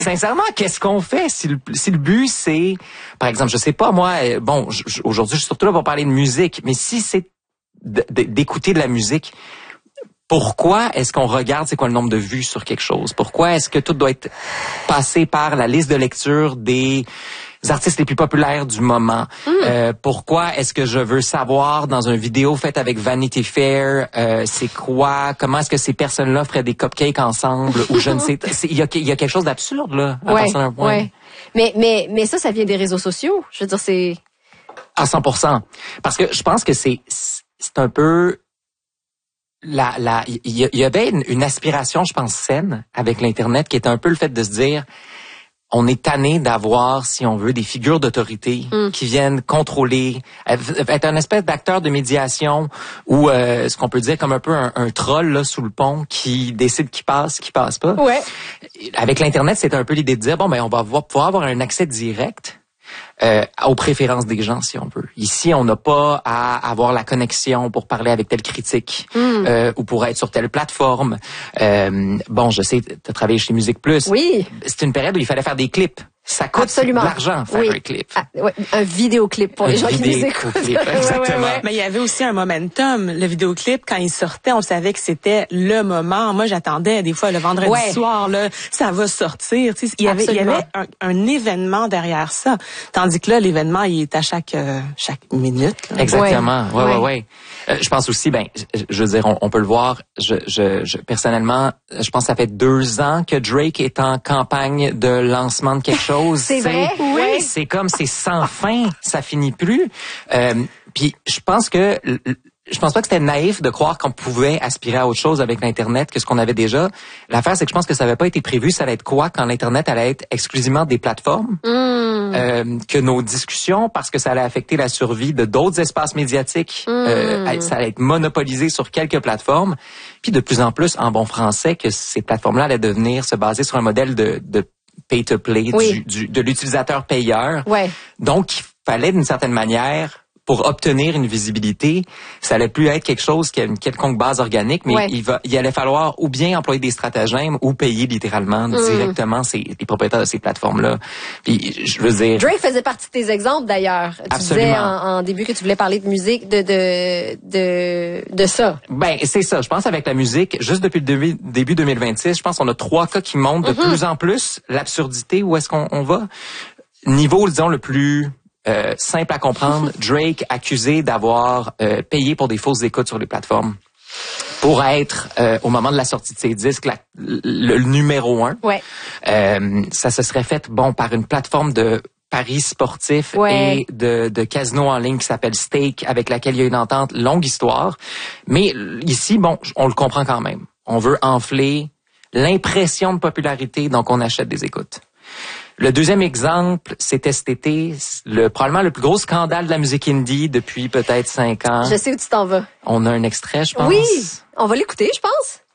sincèrement, qu'est-ce qu'on fait si le but c'est, par exemple, je sais pas moi, aujourd'hui je suis surtout là pour parler de musique, mais si c'est d'écouter de la musique, pourquoi est-ce qu'on regarde c'est quoi le nombre de vues sur quelque chose? Pourquoi est-ce que tout doit être passé par la liste de lecture des artistes les plus populaires du moment? Pourquoi est-ce que je veux savoir dans une vidéo faite avec Vanity Fair, c'est quoi? Comment est-ce que ces personnes-là feraient des cupcakes ensemble? Ou je ne sais. Il y a quelque chose d'absurde là. À partir d'un point. Ouais. Mais ça vient des réseaux sociaux. Je veux dire, c'est à 100%. Parce que je pense que c'est un peu il y avait une aspiration, je pense, saine avec l'Internet, qui était un peu le fait de se dire, on est tanné d'avoir, si on veut, des figures d'autorité qui viennent contrôler, être un espèce d'acteur de médiation ou ce qu'on peut dire comme un peu un troll là sous le pont qui décide qui passe pas. Ouais. Avec l'Internet, c'est un peu l'idée de dire, bon, ben on va pouvoir avoir un accès direct aux préférences des gens, si on veut. Ici, on n'a pas à avoir la connexion pour parler avec telle critique ou pour être sur telle plateforme. Je sais, tu as travaillé chez Musique Plus. Oui. C'est une période où il fallait faire des clips. Ça coûte de l'argent faire un clip. Un vidéoclip pour les gens qui nous écoutent. Exactement. Ouais. Mais il y avait aussi un momentum. Le vidéoclip, quand il sortait, on savait que c'était le moment. Moi, j'attendais des fois le vendredi soir, là, ça va sortir. Tu sais, il y avait un événement derrière ça. Tandis que là, l'événement, il est à chaque minute. Là. Exactement. Ouais. Je pense aussi, je veux dire, on peut le voir. Je personnellement, je pense que ça fait 2 ans que Drake est en campagne de lancement de quelque chose. C'est vrai? Oui. C'est comme, c'est sans fin. Ça finit plus. Puis, je pense pas que c'était naïf de croire qu'on pouvait aspirer à autre chose avec l'Internet que ce qu'on avait déjà. L'affaire, c'est que je pense que ça n'avait pas été prévu. Ça allait être quoi quand l'Internet allait être exclusivement des plateformes? Que nos discussions, parce que ça allait affecter la survie de d'autres espaces médiatiques. Ça allait être monopolisé sur quelques plateformes. Puis, de plus en plus, en bon français, que ces plateformes-là allaient se baser sur un modèle de pay to play, de l'utilisateur payeur. Ouais. Donc, il fallait d'une certaine manière, pour obtenir une visibilité, ça allait plus être quelque chose qui a une quelconque base organique, mais il allait falloir ou bien employer des stratagèmes ou payer littéralement directement les propriétaires de ces plateformes-là. Puis, je veux dire... Drake faisait partie de tes exemples, d'ailleurs. Tu disais en début que tu voulais parler de musique, de ça. Ben, c'est ça. Je pense avec la musique, juste depuis le début 2026, je pense qu'on a 3 cas qui montrent de plus en plus l'absurdité, où est-ce qu'on va. Niveau, disons, le plus... simple à comprendre, Drake accusé d'avoir payé pour des fausses écoutes sur les plateformes pour être, au moment de la sortie de ses disques, le numéro 1. Ouais. Ça se serait fait, par une plateforme de paris sportifs et de casino en ligne qui s'appelle Stake, avec laquelle il y a une entente, longue histoire. Mais ici, on le comprend quand même. On veut enfler l'impression de popularité, donc on achète des écoutes. Le deuxième exemple, c'était cet été, probablement le plus gros scandale de la musique indie depuis peut-être 5 ans. Je sais où tu t'en vas. On a un extrait, je pense. Oui, on va l'écouter, je pense.